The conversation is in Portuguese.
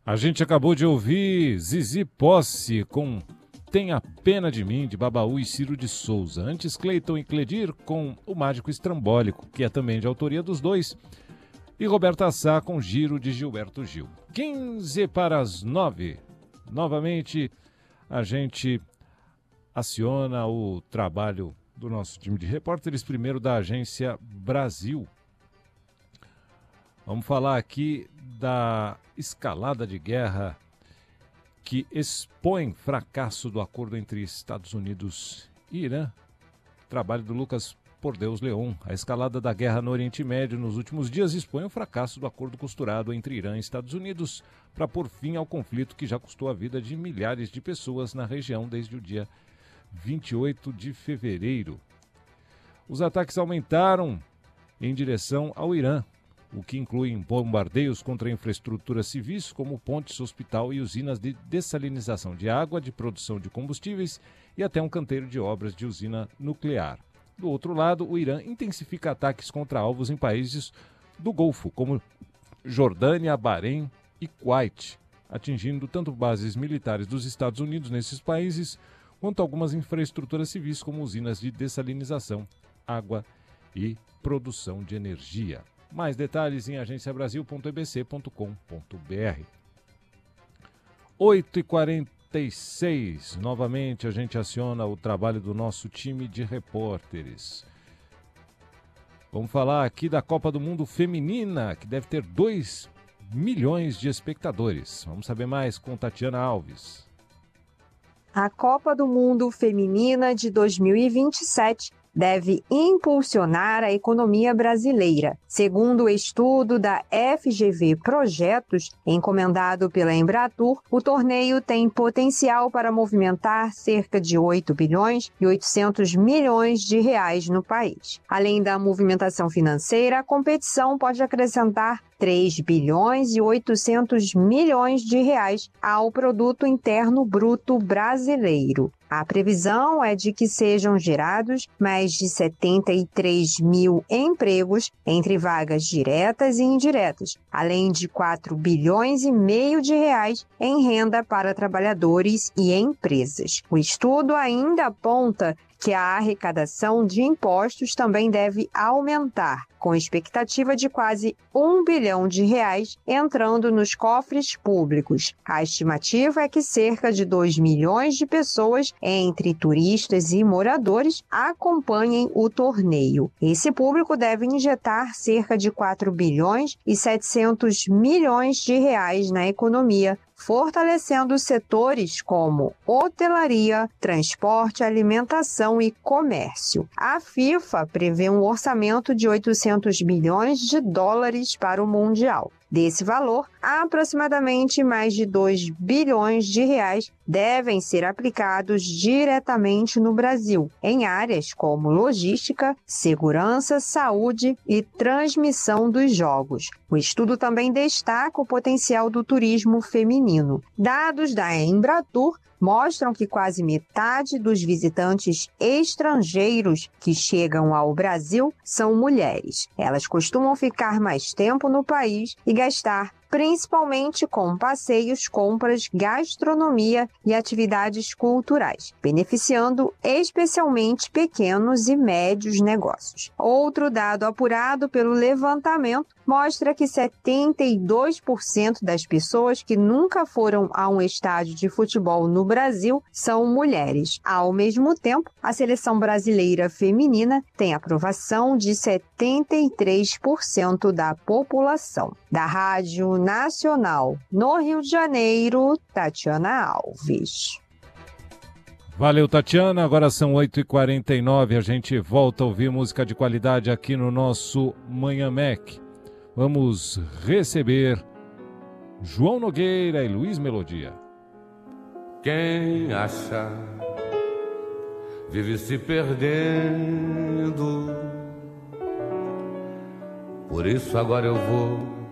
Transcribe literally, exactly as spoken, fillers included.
A gente acabou de ouvir Zizi Posse com Tenha Pena de Mim, de Babaú e Ciro de Souza. Antes, Cleiton e Cledir com O Mágico Estrambólico, que é também de autoria dos dois. E Roberta Sá com Giro, de Gilberto Gil. quinze para as nove. Novamente, a gente aciona o trabalho do nosso time de repórteres, primeiro da Agência Brasil. Vamos falar aqui da escalada de guerra que expõe fracasso do acordo entre Estados Unidos e Irã. Trabalho do Lucas Por Deus Leon. A escalada da guerra no Oriente Médio nos últimos dias expõe o fracasso do acordo costurado entre Irã e Estados Unidos para pôr fim ao conflito que já custou a vida de milhares de pessoas na região desde o dia vinte e oito de fevereiro. Os ataques aumentaram em direção ao Irã, o que inclui bombardeios contra infraestruturas civis como pontes, hospital e usinas de dessalinização de água, de produção de combustíveis e até um canteiro de obras de usina nuclear. Do outro lado, o Irã intensifica ataques contra alvos em países do Golfo, como Jordânia, Bahrein e Kuwait, atingindo tanto bases militares dos Estados Unidos nesses países, quanto algumas infraestruturas civis como usinas de dessalinização, água e produção de energia. Mais detalhes em agência brasil ponto e b c ponto com ponto b r. oito e quarenta e seis. Novamente a gente aciona o trabalho do nosso time de repórteres. Vamos falar aqui da Copa do Mundo Feminina, que deve ter dois milhões de espectadores. Vamos saber mais com Tatiana Alves. A Copa do Mundo Feminina de dois mil e vinte e sete deve impulsionar a economia brasileira. Segundo o estudo da F G V Projetos, encomendado pela Embratur, o torneio tem potencial para movimentar cerca de oito bilhões e oitocentos milhões de reais no país. Além da movimentação financeira, a competição pode acrescentar três bilhões e oitocentos milhões de reais ao produto interno bruto brasileiro. A previsão é de que sejam gerados mais de setenta e três mil empregos entre vagas diretas e indiretas, além de quatro bilhões e meio de reais em renda para trabalhadores e empresas. O estudo ainda aponta que a arrecadação de impostos também deve aumentar, com expectativa de quase um bilhão de reais entrando nos cofres públicos. A estimativa é que cerca de dois milhões de pessoas, entre turistas e moradores, acompanhem o torneio. Esse público deve injetar cerca de quatro bilhões e setecentos milhões de reais na economia, fortalecendo setores como hotelaria, transporte, alimentação e comércio. A FIFA prevê um orçamento de oitocentos milhões de dólares para o Mundial. Desse valor, aproximadamente mais de dois bilhões de reais devem ser aplicados diretamente no Brasil, em áreas como logística, segurança, saúde e transmissão dos jogos. O estudo também destaca o potencial do turismo feminino. Dados da Embratur mostram que quase metade dos visitantes estrangeiros que chegam ao Brasil são mulheres. Elas costumam ficar mais tempo no país e gastar principalmente com passeios, compras, gastronomia e atividades culturais, beneficiando especialmente pequenos e médios negócios. Outro dado apurado pelo levantamento mostra que setenta e dois por cento das pessoas que nunca foram a um estádio de futebol no Brasil são mulheres. Ao mesmo tempo, a seleção brasileira feminina tem aprovação de setenta e três por cento da população. Da Rádio Nacional, no Rio de Janeiro, Tatiana Alves. Valeu, Tatiana. Agora são oito e quarenta e nove. A gente volta a ouvir música de qualidade aqui no nosso Manhã Mac. Vamos receber João Nogueira e Luiz Melodia. Quem acha vive se perdendo. Por isso agora eu vou